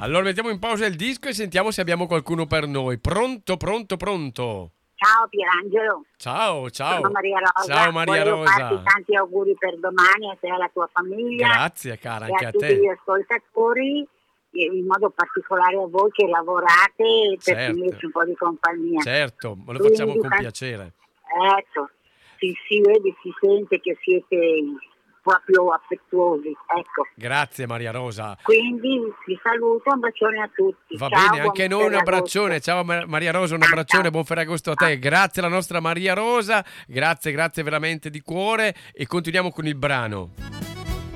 Allora mettiamo in pausa il disco e sentiamo se abbiamo qualcuno per noi. Pronto, pronto, pronto. Ciao Pierangelo. Ciao, ciao. Sono Maria Rosa. Ciao Maria Volevo farti Rosa. tanti auguri per domani a te e alla tua famiglia. Grazie cara, E anche a a tutti gli te. ascoltatori, e in modo particolare a voi che lavorate per Certo, tenerci un po' di compagnia. certo, ma lo facciamo Quindi, con piacere. ecco, si vede, si sente che siete proprio affettuosi, ecco. Grazie Maria Rosa. Quindi vi saluto, un bacione a tutti. Va Ciao, bene, buon anche noi un Ferragosto. abbraccione. Ciao Maria Rosa, un Ciao. abbraccione, buon Ferragosto a te. Grazie alla nostra Maria Rosa, grazie, grazie veramente di cuore e continuiamo con il brano.